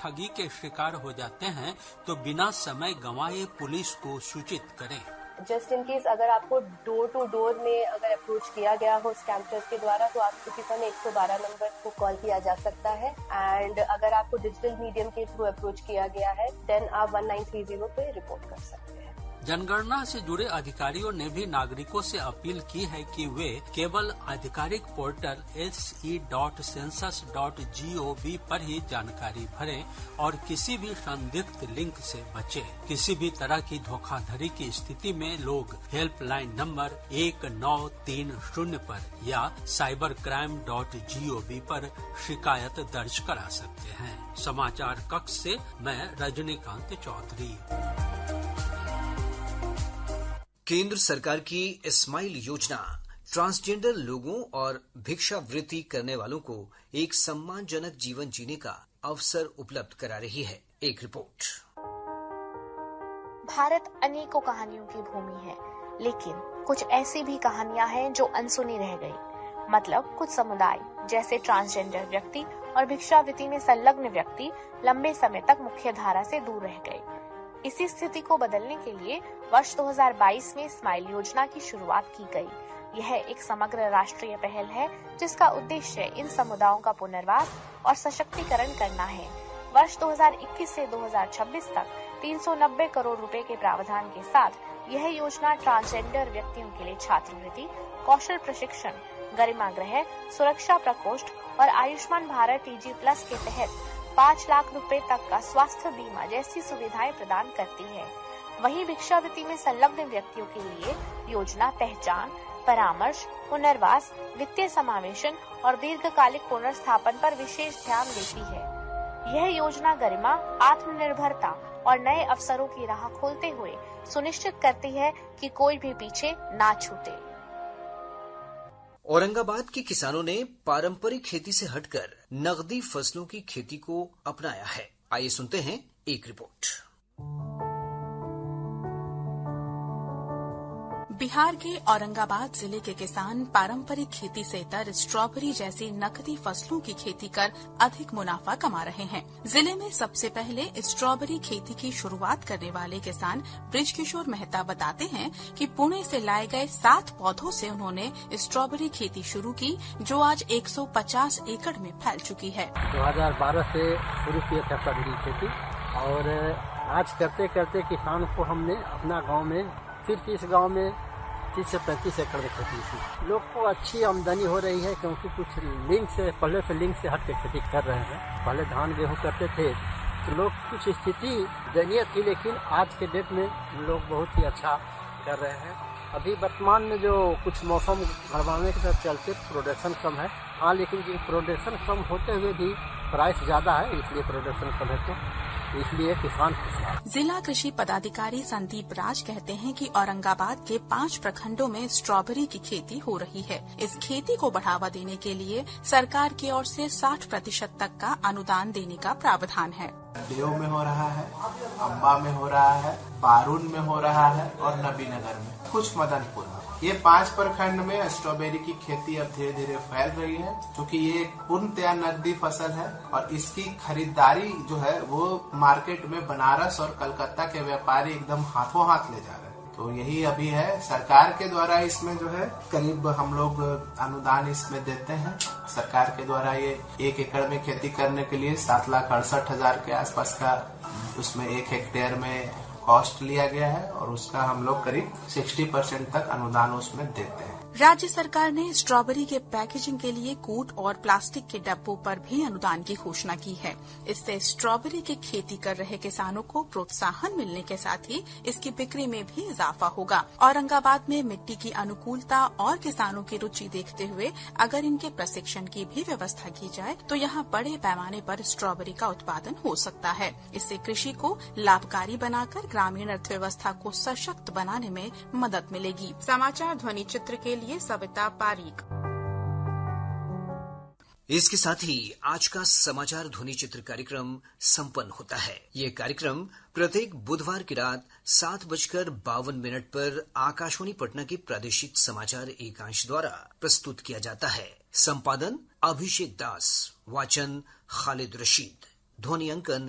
ठगी के शिकार हो जाते हैं तो बिना समय गंवाए पुलिस को सूचित करें। जस्ट इन केस अगर आपको डोर टू डोर में अगर अप्रोच किया गया हो स्कैमर्स के द्वारा तो आपको किसी 112 नंबर को कॉल किया जा सकता है। एंड अगर आपको डिजिटल मीडियम के थ्रू अप्रोच किया गया है देन आप 1930 पे रिपोर्ट कर सकते हैं। जनगणना से जुड़े अधिकारियों ने भी नागरिकों से अपील की है कि वे केवल आधिकारिक पोर्टल se.census.gov पर ही जानकारी भरें और किसी भी संदिग्ध लिंक से बचें। किसी भी तरह की धोखाधड़ी की स्थिति में लोग हेल्पलाइन नंबर 1930 पर या cybercrime.gov पर शिकायत दर्ज करा सकते हैं। समाचार कक्ष से मैं रजनीकांत चौधरी। केंद्र सरकार की स्माइल योजना ट्रांसजेंडर लोगों और भिक्षावृत्ति करने वालों को एक सम्मानजनक जीवन जीने का अवसर उपलब्ध करा रही है। एक रिपोर्ट। भारत अनेकों कहानियों की भूमि है, लेकिन कुछ ऐसी भी कहानियां हैं जो अनसुनी रह गई। मतलब कुछ समुदाय जैसे ट्रांसजेंडर व्यक्ति और भिक्षावृत्ति में संलग्न व्यक्ति लंबे समय तक मुख्य धारा से दूर रह गए। इसी स्थिति को बदलने के लिए वर्ष 2022 में स्माइल योजना की शुरुआत की गई। यह एक समग्र राष्ट्रीय पहल है जिसका उद्देश्य इन समुदायों का पुनर्वास और सशक्तिकरण करना है। वर्ष 2021 से 2026 तक 390 करोड़ रुपए के प्रावधान के साथ यह योजना ट्रांसजेंडर व्यक्तियों के लिए छात्रवृत्ति, कौशल प्रशिक्षण, गरिमा गृह, सुरक्षा प्रकोष्ठ और आयुष्मान भारत TG+ के तहत 5 लाख रुपए तक का स्वास्थ्य बीमा जैसी सुविधाएं प्रदान करती है। वहीं भिक्षावृत्ति में संलग्न व्यक्तियों के लिए योजना पहचान, परामर्श, पुनर्वास, वित्तीय समावेशन और दीर्घकालिक पुनर्स्थापन पर विशेष ध्यान देती है। यह योजना गरिमा, आत्मनिर्भरता और नए अवसरों की राह खोलते हुए सुनिश्चित करती है कि कोई भी पीछे ना छूटे। औरंगाबाद के किसानों ने पारंपरिक खेती से हटकर नगदी फसलों की खेती को अपनाया है। आइए सुनते हैं एक रिपोर्ट। बिहार के औरंगाबाद जिले के किसान पारंपरिक खेती से इतर स्ट्रॉबेरी जैसी नकदी फसलों की खेती कर अधिक मुनाफा कमा रहे हैं। जिले में सबसे पहले स्ट्रॉबेरी खेती की शुरुआत करने वाले किसान बृजकिशोर मेहता बताते हैं कि पुणे से लाए गए 7 पौधों से उन्होंने स्ट्रॉबेरी खेती शुरू की, जो आज 150 एकड़ में फैल चुकी है। 2012 से शुरू किया था स्ट्रॉबेरी खेती और आज करते करते किसान को हमने अपना गाँव में फिर इस गाँव में 30 से 35 एकड़ में खेती की। लोग को अच्छी आमदनी हो रही है क्योंकि कुछ लिंक से हट के खेती कर रहे हैं। पहले धान गेहूं करते थे तो लोग कुछ स्थिति दयनीय थी, लेकिन आज के डेट में लोग बहुत ही अच्छा कर रहे हैं। अभी वर्तमान में जो कुछ मौसम गड़बड़ाने के साथ चलते प्रोडक्शन कम है। हाँ, लेकिन प्रोडक्शन कम होते हुए भी प्राइस ज्यादा है, इसलिए प्रोडक्शन कम है तो इसलिए किसान खुश है। जिला कृषि पदाधिकारी संदीप राज कहते हैं कि औरंगाबाद के 5 प्रखंडों में स्ट्रॉबेरी की खेती हो रही है। इस खेती को बढ़ावा देने के लिए सरकार की ओर से 60% तक का अनुदान देने का प्रावधान है। देव में हो रहा है, अम्बा में हो रहा है, बारून में हो रहा है और नबीनगर में, कुछ मदनपुर में। ये 5 प्रखंड में स्ट्रॉबेरी की खेती अब धीरे धीरे फैल रही है, क्योंकि ये पूर्णतया नकदी फसल है और इसकी खरीदारी जो है वो मार्केट में बनारस और कलकत्ता के व्यापारी एकदम हाथों हाथ ले जा रहे हैं। तो यही अभी है, सरकार के द्वारा इसमें जो है करीब हम लोग अनुदान इसमें देते हैं। सरकार के द्वारा ये 1 एकड़ में खेती करने के लिए 7,68,000 के आसपास का उसमें 1 हेक्टेयर में कॉस्ट लिया गया है और उसका हम लोग करीब 60% तक अनुदान उसमें देते हैं। राज्य सरकार ने स्ट्रॉबेरी के पैकेजिंग के लिए कूट और प्लास्टिक के डब्बों पर भी अनुदान की घोषणा की है। इससे स्ट्रॉबेरी की खेती कर रहे किसानों को प्रोत्साहन मिलने के साथ ही इसकी बिक्री में भी इजाफा होगा। औरंगाबाद में मिट्टी की अनुकूलता और किसानों की रुचि देखते हुए अगर इनके प्रशिक्षण की भी व्यवस्था की जाए तो यहाँ बड़े पैमाने पर स्ट्रॉबेरी का उत्पादन हो सकता है। इससे कृषि को लाभकारी बनाकर ग्रामीण अर्थव्यवस्था को सशक्त बनाने में मदद मिलेगी। समाचार ध्वनि चित्र के लिए सविता पारीक। इसके साथ ही आज का समाचार ध्वनि चित्र कार्यक्रम संपन्न होता है। ये कार्यक्रम प्रत्येक बुधवार की रात 7:52 पर आकाशवाणी पटना के प्रादेशिक समाचार एकांश द्वारा प्रस्तुत किया जाता है। संपादन अभिषेक दास, वाचन खालिद रशीद, ध्वनि अंकन